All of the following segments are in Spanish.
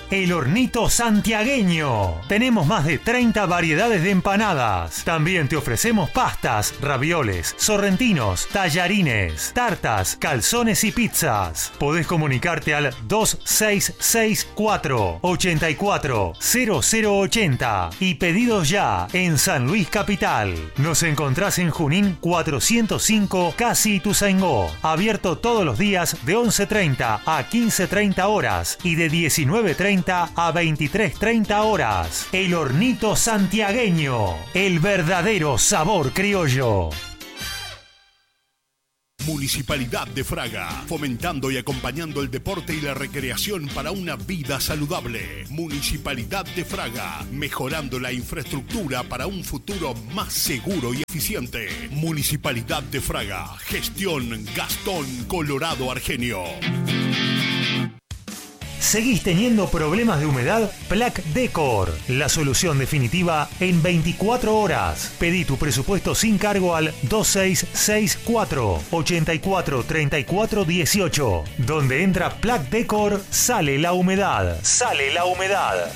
El Hornito Santiagueño. Tenemos más de 30 variedades de empanadas. También te ofrecemos pastas, ravioles, sorrentinos, tallarines, tartas, calzones y pizzas. Podés comunicarte al 2664 84 0080 y pedidos ya en San Luis Capital. Nos encontrás en Junín 405, casi Ituzaingó. Abierto todos los días de 11:30 a 15:30 horas y de 19:30 a 23:30 horas. El Hornito Santiagueño, el verdadero sabor criollo. Municipalidad de Fraga, fomentando y acompañando el deporte y la recreación para una vida saludable. Municipalidad de Fraga, mejorando la infraestructura para un futuro más seguro y eficiente. Municipalidad de Fraga, gestión Gastón Colorado Argenio. ¿Seguís teniendo problemas de humedad? Plac Decor, la solución definitiva en 24 horas. Pedí tu presupuesto sin cargo al 2664 84 34 18. Donde entra Plac Decor, sale la humedad. Sale la humedad.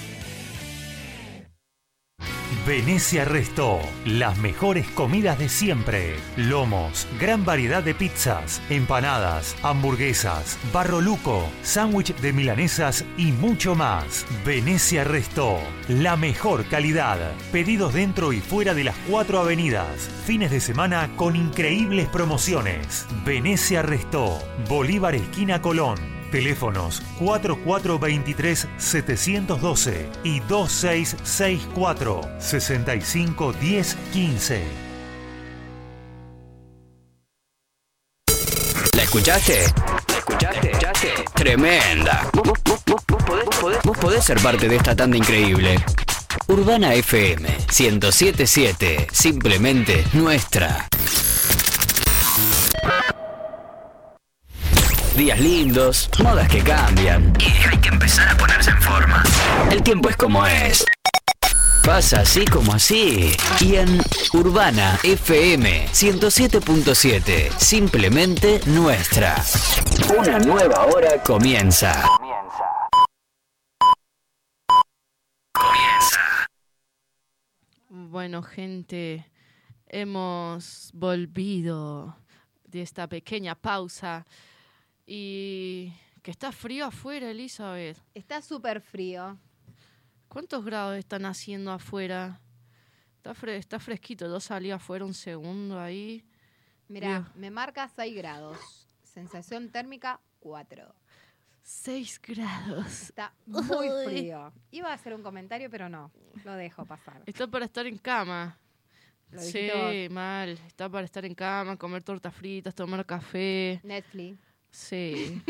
Venecia Restó, las mejores comidas de siempre. Lomos, gran variedad de pizzas, empanadas, hamburguesas, barro luco, sándwich de milanesas y mucho más. Venecia Restó, la mejor calidad. Pedidos dentro y fuera de las 4 avenidas. Fines de semana con increíbles promociones. Venecia Restó, Bolívar esquina Colón. Teléfonos 4423-712 y 2664-651015. ¿La escuchaste? ¿La escuchaste? Tremenda. Vos podés ser parte de esta tanda increíble. Urbana FM 107.7, simplemente nuestra. Días lindos, modas que cambian y hay que empezar a ponerse en forma. El tiempo es como es. Pasa así como así. Y en Urbana FM 107.7, simplemente nuestra. Una nueva hora comienza. Bueno, gente, hemos volvido de esta pequeña pausa. Y que está frío afuera, Elizabeth. Está súper frío. ¿Cuántos grados están haciendo afuera? Está fresquito. Yo salí afuera un segundo ahí. Mirá, me marca 6 grados. Sensación térmica 4. 6 grados. Está muy frío. Iba a hacer un comentario, pero no. Lo dejo pasar. Está para estar en cama. Sí, mal. Está para estar en cama, comer tortas fritas, tomar café. Netflix. Sí.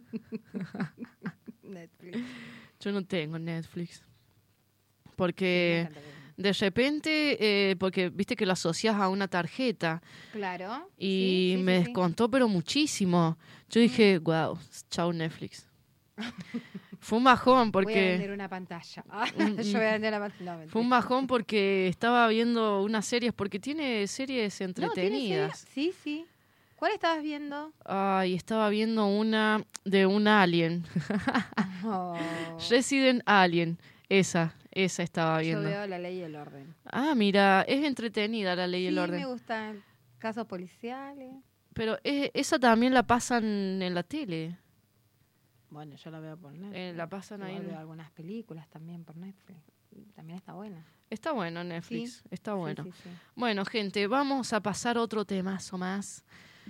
Netflix. Yo no tengo Netflix. Porque de repente, porque viste que lo asocias a una tarjeta. Claro. Y me descontó, pero muchísimo. Yo dije, wow, chau Netflix. Fue un bajón porque... Voy a vender una pantalla. Yo voy a vender la pantalla. No, fue un bajón porque estaba viendo unas series, porque tiene series entretenidas. No, ¿tiene series? Sí. ¿Cuál estabas viendo? Ay, estaba viendo una de un alien. Oh. Resident Alien. Esa estaba viendo. Yo veo La Ley y el Orden. Ah, mira, es entretenida La Ley y el Orden. Sí, me gustan casos policiales. Pero esa también la pasan en la tele. Bueno, yo la veo por Netflix. La pasan ahí. Veo algunas películas también por Netflix. También está buena. Está bueno Netflix, sí, está bueno. Sí. Bueno, gente, vamos a pasar otro temazo más.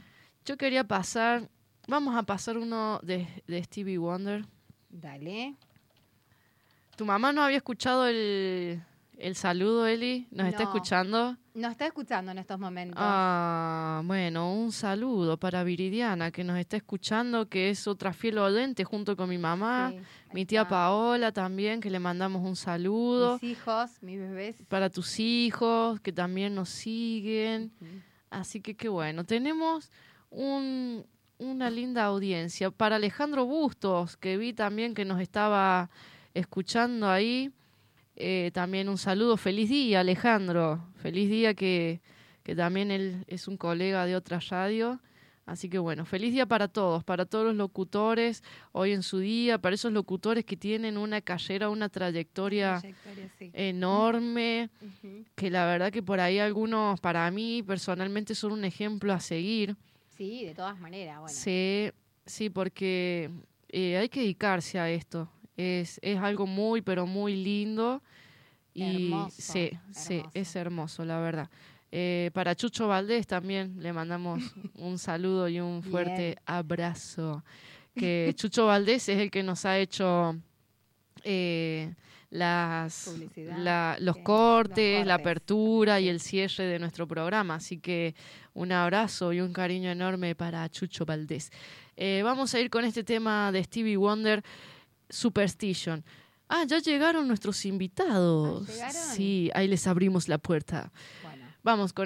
Vamos a pasar uno de Stevie Wonder. Dale. ¿Tu mamá no había escuchado el saludo, Eli? ¿Nos está escuchando? Nos está escuchando en estos momentos. Ah, bueno, un saludo para Viridiana, que nos está escuchando, que es otra fiel oyente junto con mi mamá. Sí, mi tía Paola también, que le mandamos un saludo. Mis hijos, mis bebés. Para tus hijos, que también nos siguen. Uh-huh. Así que qué bueno. Tenemos una linda audiencia. Para Alejandro Bustos, que vi también que nos estaba escuchando ahí. También un saludo. Feliz día, Alejandro. Feliz día que también él es un colega de otra radio. Así que bueno, feliz día para todos los locutores hoy en su día, para esos locutores que tienen una carrera, una trayectoria sí. enorme, que la verdad que por ahí algunos para mí personalmente son un ejemplo a seguir. Sí, de todas maneras. Bueno. Sí, porque hay que dedicarse a esto. Es algo muy, pero muy lindo. Y Hermoso, sí, es hermoso, la verdad. Para Chucho Valdés también le mandamos un saludo y un fuerte abrazo. Que Chucho Valdés es el que nos ha hecho los cortes, la apertura y el cierre de nuestro programa. Así que un abrazo y un cariño enorme para Chucho Valdés. Vamos a ir con este tema de Stevie Wonder, Superstition. Ya llegaron nuestros invitados. ¿Llegaron? Sí, ahí les abrimos la puerta. Bueno. Vamos con